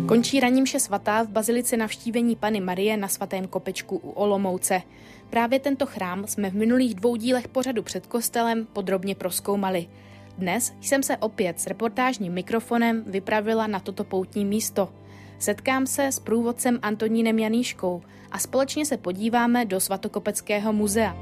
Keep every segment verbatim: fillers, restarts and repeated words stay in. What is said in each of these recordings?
Končí ranní mše svatá v bazilice Navštívení Panny Marie na Svatém Kopečku u Olomouce. Právě tento chrám jsme v minulých dvou dílech pořadu Před kostelem podrobně prozkoumali. Dnes jsem se opět s reportážním mikrofonem vypravila na toto poutní místo. Setkám se s průvodcem Antonínem Janíškou a společně se podíváme do Svatokopeckého muzea.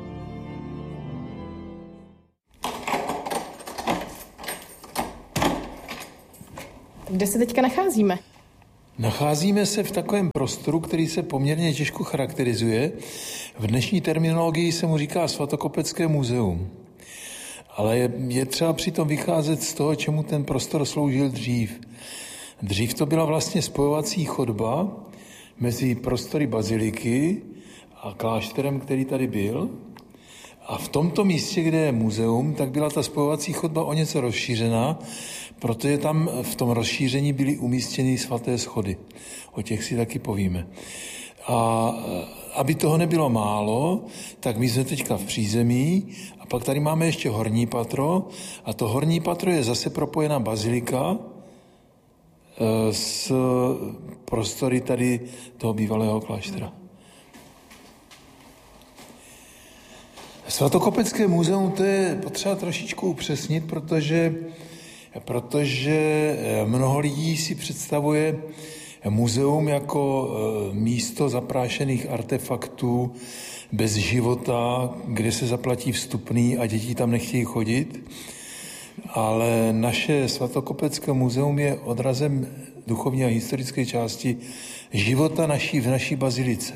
Kde se teďka nacházíme? Nacházíme se v takovém prostoru, který se poměrně těžko charakterizuje. V dnešní terminologii se mu říká Svatokopecké muzeum. Ale je, je třeba přitom vycházet z toho, čemu ten prostor sloužil dřív. Dřív to byla vlastně spojovací chodba mezi prostory baziliky a klášterem, který tady byl. A v tomto místě, kde je muzeum, tak byla ta spojovací chodba o něco rozšířená, protože tam v tom rozšíření byly umístěny svaté schody. O těch si taky povíme. A aby toho nebylo málo, tak my jsme teďka v přízemí a pak tady máme ještě horní patro a to horní patro je zase propojená bazilika s prostory tady toho bývalého kláštera. Svatokopecké muzeum, to je potřeba trošičku upřesnit, protože, protože mnoho lidí si představuje muzeum jako místo zaprášených artefaktů bez života, kde se zaplatí vstupný a děti tam nechtějí chodit. Ale naše Svatokopecké muzeum je odrazem duchovní a historické části života naší v naší bazilice.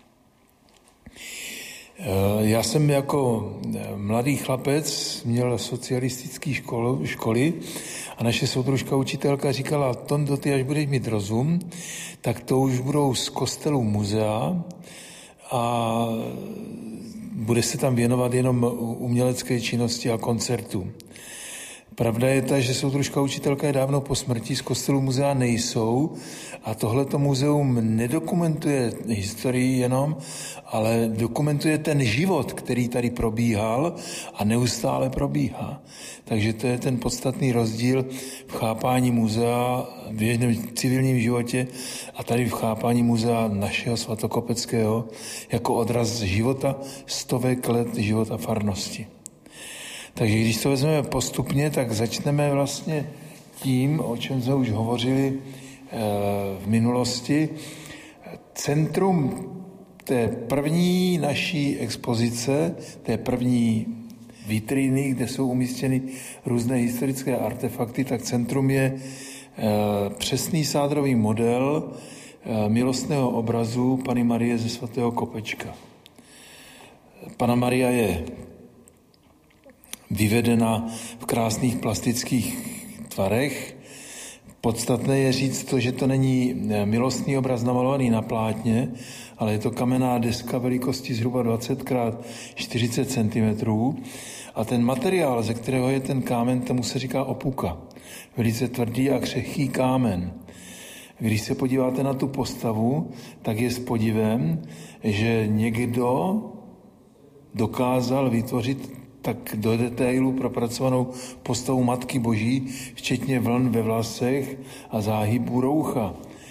Já jsem jako mladý chlapec měl socialistické školu, školy a naše soudružka učitelka říkala, Tondo, ty až budeš mít rozum, tak to už budou z kostelů muzea a bude se tam věnovat jenom umělecké činnosti a koncertům. Pravda je ta, že soudružka učitelka je dávno po smrti, z kostelů muzea nejsou a tohleto muzeum nedokumentuje historii jenom, ale dokumentuje ten život, který tady probíhal a neustále probíhá. Takže to je ten podstatný rozdíl v chápání muzea v běžném civilním životě a tady v chápání muzea našeho svatokopeckého jako odraz života stovek let života farnosti. Takže když to vezmeme postupně, tak začneme vlastně tím, o čem jsme už hovořili v minulosti. Centrum té první naší expozice, té první vitríny, kde jsou umístěny různé historické artefakty, tak centrum je přesný sádrový model milostného obrazu Panny Marie ze Svatého Kopečka. Panna Maria je vyvedena v krásných plastických tvarech. Podstatné je říct to, že to není milostný obraz namalovaný na plátně, ale je to kamenná deska velikosti zhruba dvacet krát čtyřicet centimetrů a ten materiál, ze kterého je ten kámen, tomu se říká opuka. Velice tvrdý a křehký kámen. Když se podíváte na tu postavu, tak je s podivem, že někdo dokázal vytvořit tak do detailu propracovanou postavu Matky Boží, včetně vln ve vlasech a záhybů roucha.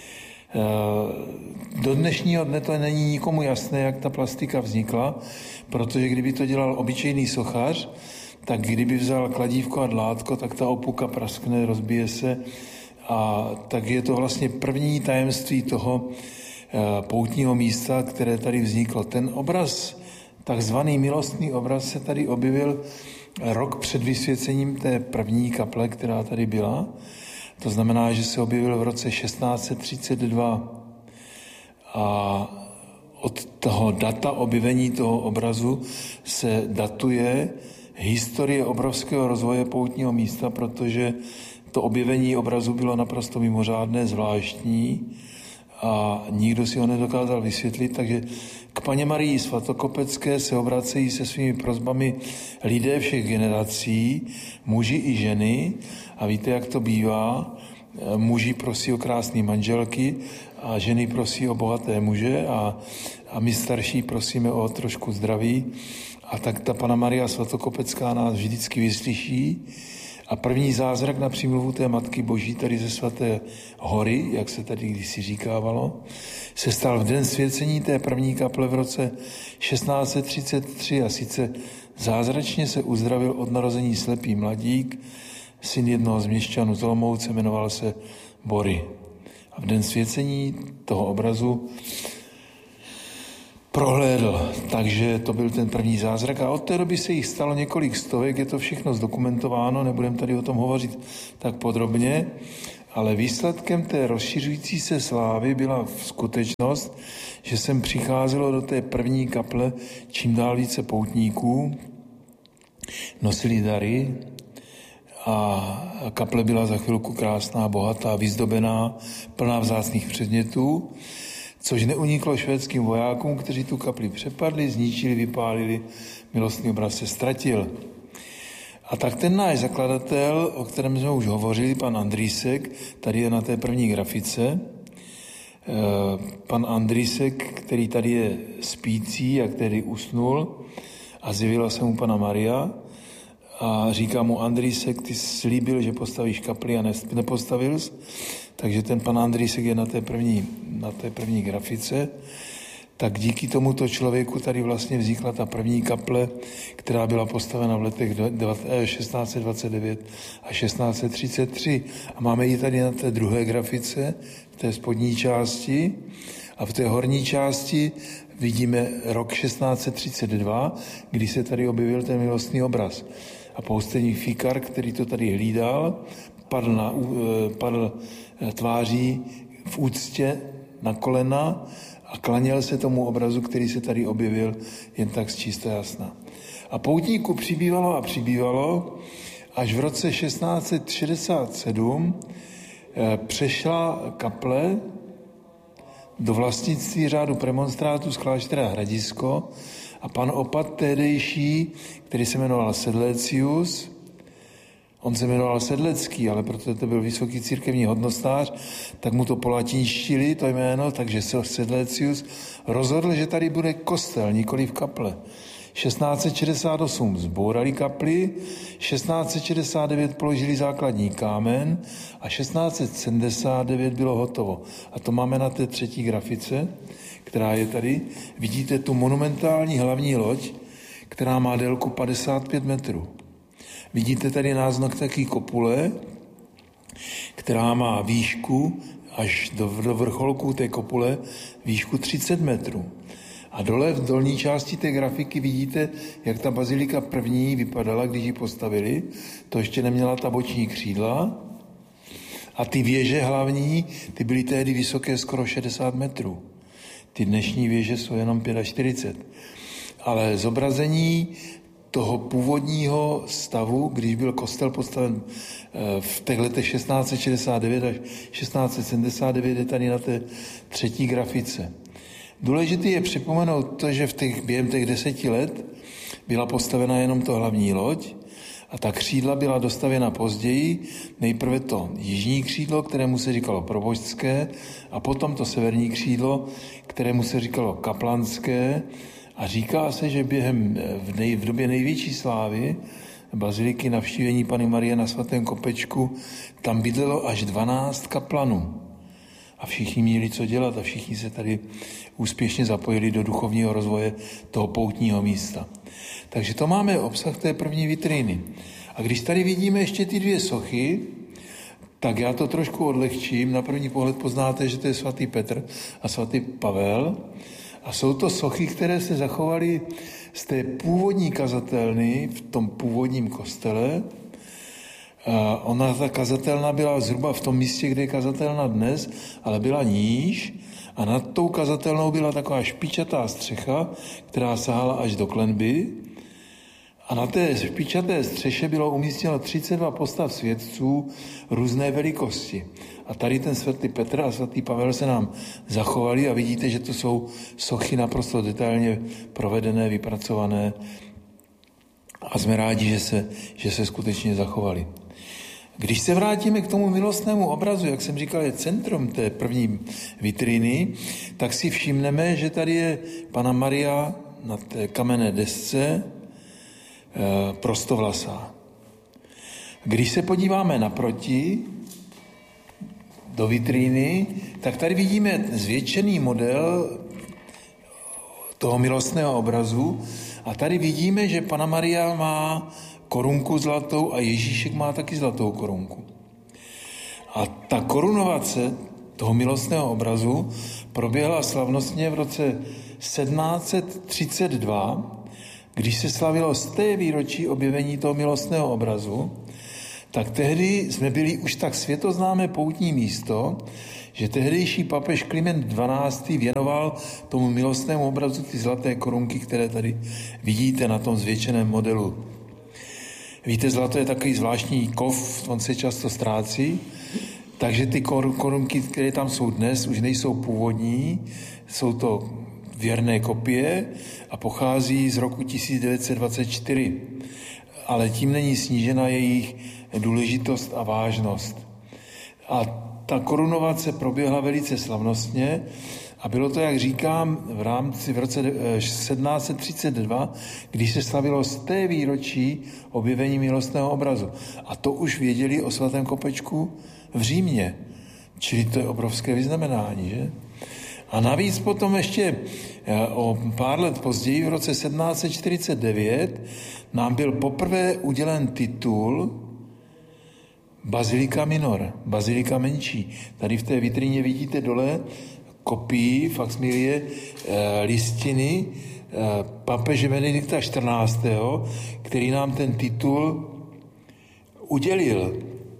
Do dnešního dne to není nikomu jasné, jak ta plastika vznikla, protože kdyby to dělal obyčejný sochař, tak kdyby vzal kladívko a dlátko, tak ta opuka praskne, rozbije se a tak je to vlastně první tajemství toho poutního místa, které tady vzniklo. Ten obraz, takzvaný milostný obraz, se tady objevil rok před vysvěcením té první kaple, která tady byla. To znamená, že se objevil v roce šestnáct set třicet dva. A od toho data objevení toho obrazu se datuje historie obrovského rozvoje poutního místa, protože to objevení obrazu bylo naprosto mimořádné, zvláštní a nikdo si ho nedokázal vysvětlit, takže k Panně Marii Svatokopecké se obracejí se svými prosbami lidé všech generací, muži i ženy a víte, jak to bývá, muži prosí o krásné manželky a ženy prosí o bohaté muže a, a my starší prosíme o trošku zdraví a tak ta Panna Maria Svatokopecká nás vždycky vyslyší A první zázrak na přímluvu té Matky Boží tady ze Svaté hory, jak se tady kdysi říkávalo, se stal v den svěcení té první kaple v roce šestnáct set třicet tři a sice zázračně se uzdravil od narození slepý mladík, syn jednoho z měšťanů z Olomouce, jmenoval se Bory. A v den svěcení toho obrazu prohlédl, takže to byl ten první zázrak a od té doby se jich stalo několik stovek, je to všechno zdokumentováno, nebudem tady o tom hovořit tak podrobně, ale výsledkem té rozšiřující se slávy byla skutečnost, že sem přicházelo do té první kaple čím dál více poutníků, nosili dary a kaple byla za chvilku krásná, bohatá, vyzdobená, plná vzácných předmětů, což neuniklo švédským vojákům, kteří tu kapli přepadli, zničili, vypálili, milostný obraz se ztratil. A tak ten náš zakladatel, o kterém jsme už hovořili, pan Andrýsek, tady je na té první grafice, pan Andrýsek, který tady je spící a který usnul a zjevila se mu Panna Maria a říká mu Andrýsek, ty slíbil, že postavíš kapli a nepostavil jsi, takže ten pan Andrýsek je na té první, na té první grafice, tak díky tomuto člověku tady vlastně vznikla ta první kaple, která byla postavena v letech šestnáct set dvacet devět a šestnáct set třicet tři. A máme ji tady na té druhé grafice, v té spodní části. A v té horní části vidíme rok šestnáct set třicet dva, kdy se tady objevil ten milostný obraz. A poustevník Fikar, který to tady hlídal, padl, na, padl tváří v úctě na kolena a klaněl se tomu obrazu, který se tady objevil jen tak z čista jasna. A poutníků přibývalo a přibývalo, až v roce šestnáct set šedesát sedm přešla kaple do vlastnictví řádu premonstrátů z kláštera Hradisko a pan opat tehdejší, který se jmenoval Sedlecius, on se jmenoval Sedlecký, ale protože to byl vysoký církevní hodnostář, tak mu to polatinštili, to jméno, takže Sedlecius rozhodl, že tady bude kostel, nikoli v kaple. šestnáct set šedesát osm zbourali kapli, šestnáct set šedesát devět položili základní kámen a šestnáct set sedmdesát devět bylo hotovo. A to máme na té třetí grafice, která je tady. Vidíte tu monumentální hlavní loď, která má délku padesát pět metrů. Vidíte tady náznak taky kopule, která má výšku až do, do vrcholku té kopule výšku třicet metrů. A dole v dolní části té grafiky vidíte, jak ta bazilika první vypadala, když ji postavili. To ještě neměla ta boční křídla. A ty věže hlavní, ty byly tehdy vysoké skoro šedesát metrů. Ty dnešní věže jsou jenom čtyřicet pět. Ale zobrazení toho původního stavu, když byl kostel postaven v těch letech šestnáct set šedesát devět až šestnáct set sedmdesát devět, je tady na té třetí grafice. Důležité je připomenout to, že v těch, během těch deseti let byla postavena jenom to hlavní loď a ta křídla byla dostavěna později. Nejprve to jižní křídlo, kterému se říkalo probožské, a potom to severní křídlo, kterému se říkalo kaplanské. A říká se, že během v, nej, v době největší slávy baziliky Navštívení Panny Marie na Svatém Kopečku tam bydlelo až dvanáct kaplanů. A všichni měli co dělat a všichni se tady úspěšně zapojili do duchovního rozvoje toho poutního místa. Takže to máme obsah té první vitríny. A když tady vidíme ještě ty dvě sochy, tak já to trošku odlehčím. Na první pohled poznáte, že to je svatý Petr a svatý Pavel. A jsou to sochy, které se zachovaly z té původní kazatelny v tom původním kostele. A ona, ta kazatelna, byla zhruba v tom místě, kde je kazatelna dnes, ale byla níž a nad tou kazatelnou byla taková špičatá střecha, která sahala až do klenby. A na té špičaté střeše bylo umístěno třicet dva postav světců různé velikosti. A tady ten svatý Petr a svatý Pavel se nám zachovali a vidíte, že to jsou sochy naprosto detailně provedené, vypracované a jsme rádi, že se, že se skutečně zachovali. Když se vrátíme k tomu milostnému obrazu, jak jsem říkal, je centrum té první vitríny, tak si všimneme, že tady je Panna Maria na té kamenné desce, prostovlasá. Když se podíváme naproti do vitríny, tak tady vidíme zvětšený model toho milostného obrazu a tady vidíme, že Panna Maria má korunku zlatou a Ježíšek má taky zlatou korunku. A ta korunovace toho milostného obrazu proběhla slavnostně v roce sedmnáct set třicet dva, když se slavilo sté výročí objevení toho milostného obrazu, tak tehdy jsme byli už tak světoznámé poutní místo, že tehdejší papež Kliment dvanáctý věnoval tomu milostnému obrazu ty zlaté korunky, které tady vidíte na tom zvětšeném modelu. Víte, zlato je takový zvláštní kov, on se často ztrácí, takže ty korunky, které tam jsou dnes, už nejsou původní, jsou to věrné kopie a pochází z roku tisíc devět set dvacet čtyři, ale tím není snížena jejich důležitost a vážnost. A ta korunovace proběhla velice slavnostně a bylo to, jak říkám, v rámci v roce sedmnáct set třicet dva, když se slavilo sté výročí objevení milostného obrazu. A to už věděli o svatém kopečku v Římě. Čili to je obrovské vyznamenání, že? A navíc potom ještě o pár let později, v roce sedmnáct set čtyřicet devět, nám byl poprvé udělen titul Bazilika minor, bazilika menší. Tady v té vitríně vidíte dole kopii, faxmilie, listiny papeže Benedikta čtrnáctého, který nám ten titul udělil.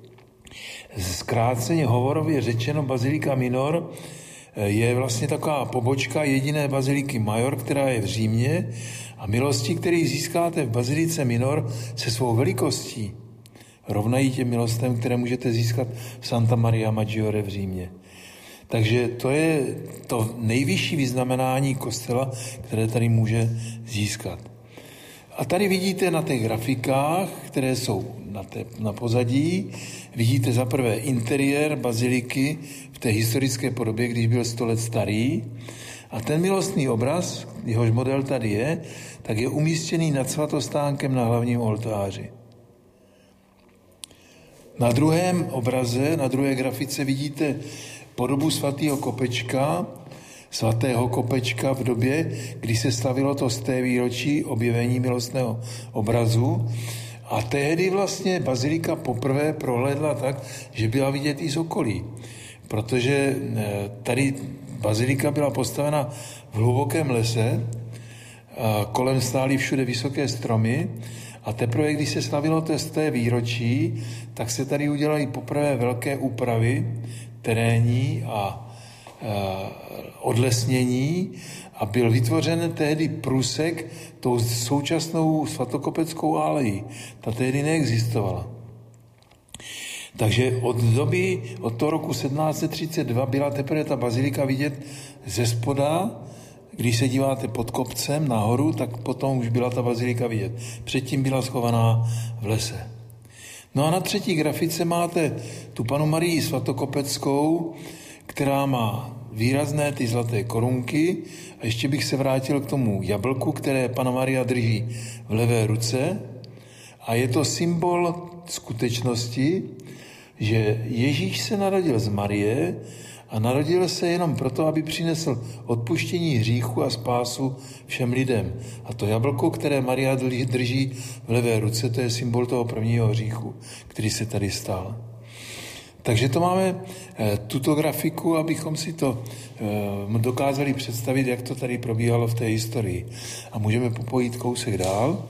Zkráceně hovorově řečeno bazilika minor je vlastně taková pobočka jediné baziliky major, která je v Římě a milosti, které získáte v bazilice minor se svou velikostí, rovnají těm milostem, které můžete získat v Santa Maria Maggiore v Římě. Takže to je to nejvyšší vyznamenání kostela, které tady může získat. A tady vidíte na těch grafikách, které jsou na, té, na pozadí, vidíte za prvé interiér baziliky v té historické podobě, když byl sto let starý. A ten milostný obraz, jehož model tady je, tak je umístěný nad svatostánkem na hlavním oltáři. Na druhém obraze, na druhé grafice vidíte podobu svatého kopečka, svatého kopečka v době, kdy se slavilo to sté výročí objevení milostného obrazu. A tehdy vlastně bazilika poprvé prohlédla tak, že byla vidět i z okolí. Protože tady bazilika byla postavena v hlubokém lese, kolem stály všude vysoké stromy a teprve, když se slavilo to sté výročí, tak se tady udělaly poprvé velké úpravy terénní a odlesnění a byl vytvořen tehdy průsek tou současnou svatokopeckou alejí. Ta tehdy neexistovala. Takže od doby, od toho roku sedmnáct set třicet dva byla teprve ta bazilika vidět ze spoda. Když se díváte pod kopcem nahoru, tak potom už byla ta bazilika vidět. Předtím byla schovaná v lese. No a na třetí grafice máte tu Pannu Marii svatokopeckou, která má výrazné ty zlaté korunky. A ještě bych se vrátil k tomu jablku, které Panna Maria drží v levé ruce. A je to symbol skutečnosti, že Ježíš se narodil z Marie a narodil se jenom proto, aby přinesl odpuštění hříchu a spásu všem lidem. A to jablko, které Maria drží v levé ruce, to je symbol toho prvního hříchu, který se tady stal. Takže to máme tuto grafiku, abychom si to dokázali představit, jak to tady probíhalo v té historii. A můžeme popojit kousek dál.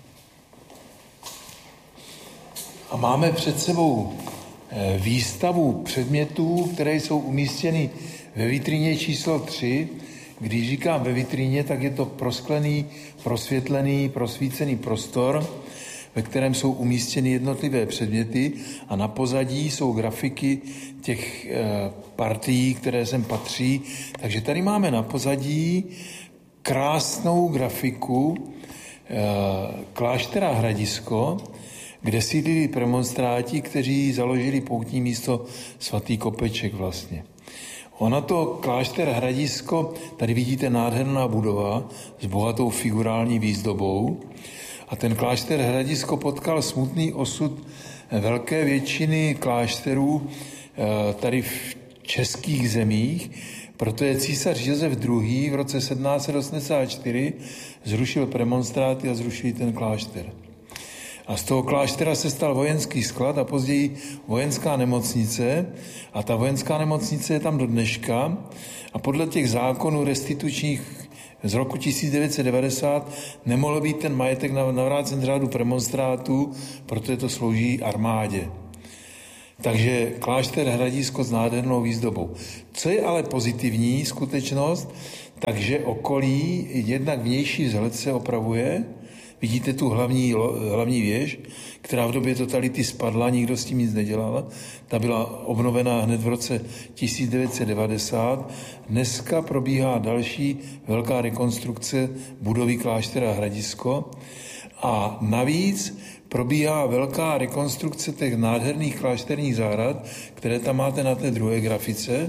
A máme před sebou výstavu předmětů, které jsou umístěny ve vitríně číslo tři. Když říkám ve vitríně, tak je to prosklený, prosvětlený, prosvícený prostor, ve kterém jsou umístěny jednotlivé předměty a na pozadí jsou grafiky těch partií, které sem patří. Takže tady máme na pozadí krásnou grafiku kláštera Hradisko, kde sídlili premonstráti, kteří založili poutní místo svatý Kopeček vlastně. Ono to klášter Hradisko, tady vidíte nádherná budova s bohatou figurální výzdobou. A ten klášter Hradisko potkal smutný osud velké většiny klášterů tady v českých zemích, protože císař Josef druhý. v roce sedmnáct set osmdesát čtyři zrušil premonstráty a zrušil ten klášter. A z toho kláštera se stal vojenský sklad a později vojenská nemocnice. A ta vojenská nemocnice je tam do dneška. A podle těch zákonů restitučních z roku tisíc devět set devadesát nemohl být ten majetek navrácen z řádu premonstrátů, protože to slouží armádě. Takže klášter Hradisko s nádhernou výzdobou. Co je ale pozitivní skutečnost, takže okolí jednak vnější vzhled se opravuje. Vidíte tu hlavní, hlavní věž, která v době totality spadla, nikdo s tím nic nedělal. Ta byla obnovená hned v roce tisíc devět set devadesát. Dneska probíhá další velká rekonstrukce budovy kláštera Hradisko. A navíc probíhá velká rekonstrukce těch nádherných klášterních zahrad, které tam máte na té druhé grafice.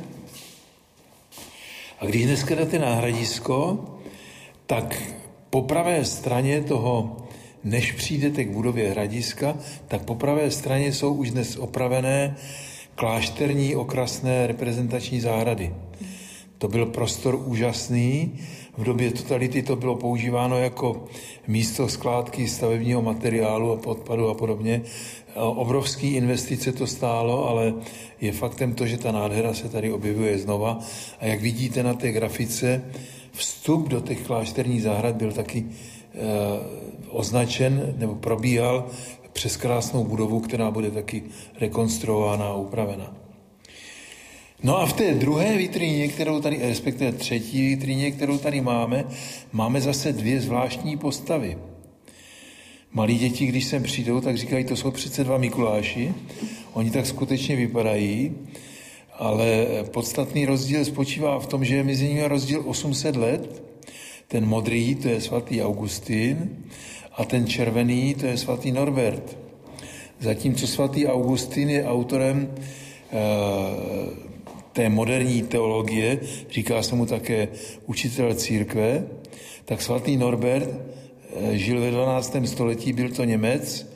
A když dneska jdete na Hradisko, tak po pravé straně toho, než přijdete k budově Hradiska, tak po pravé straně jsou už dnes opravené klášterní okrasné reprezentační zahrady. To byl prostor úžasný. V době totality to bylo používáno jako místo skládky stavebního materiálu a odpadu a podobně. Obrovský investice to stálo, ale je faktem to, že ta nádhera se tady objevuje znova. A jak vidíte na té grafice, vstup do těch klášterních zahrad byl taky eh, označen nebo probíhal přes krásnou budovu, která bude taky rekonstruována a upravena. No a v té druhé vitríně, kterou tady, respektive třetí vitríně, kterou tady máme, máme zase dvě zvláštní postavy. Malí děti, když sem přijdou, tak říkají, to jsou přece dva Mikuláši. Oni tak skutečně vypadají, ale podstatný rozdíl spočívá v tom, že je mezi nimi rozdíl osm set let. Ten modrý, to je svatý Augustin, a ten červený, to je svatý Norbert. Zatímco svatý Augustin je autorem e, té moderní teologie, říká se mu také učitel církve, tak svatý Norbert e, žil ve dvanáctém století, byl to Němec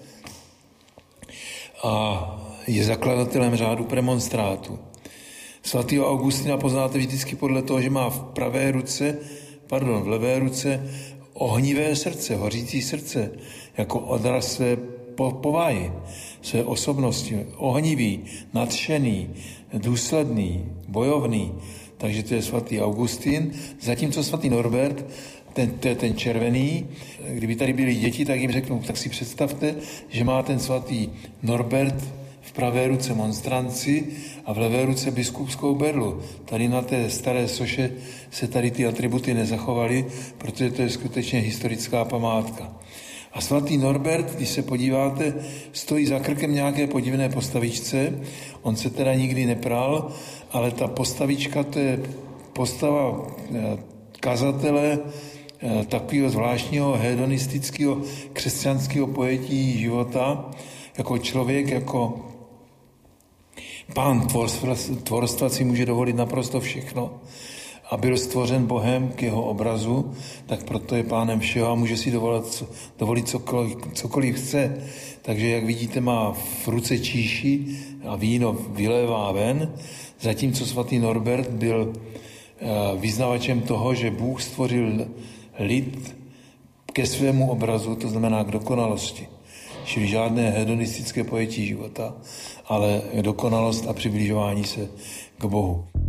a je zakladatelem řádu premonstrátu. Svatýho Augustina poznáte vždycky podle toho, že má v pravé ruce, pardon, v levé ruce ohnivé srdce, hořící srdce, jako odraz své povahy, své osobnosti, ohnivý, nadšený, důsledný, bojovný. Takže to je svatý Augustin. Zatímco svatý Norbert, ten, to je ten červený. Kdyby tady byli děti, tak jim řeknu, tak si představte, že má ten svatý Norbert v pravé ruce monstranci a v levé ruce biskupskou berlu. Tady na té staré soše se tady ty atributy nezachovaly, protože to je skutečně historická památka. A svatý Norbert, když se podíváte, stojí za krkem nějaké podivné postavičce. On se teda nikdy nepral, ale ta postavička, to je postava kazatele takového zvláštního hedonistického křesťanského pojetí života, jako člověk, jako pán tvorstva si může dovolit naprosto všechno a byl stvořen Bohem k jeho obrazu, tak proto je pánem všeho a může si dovolit, dovolit cokoliv, cokoliv chce. Takže, jak vidíte, má v ruce číši a víno vylévá ven, zatímco svatý Norbert byl vyznavačem toho, že Bůh stvořil lid ke svému obrazu, to znamená k dokonalosti. Čili žádné hedonistické pojetí života, ale dokonalost a přibližování se k Bohu.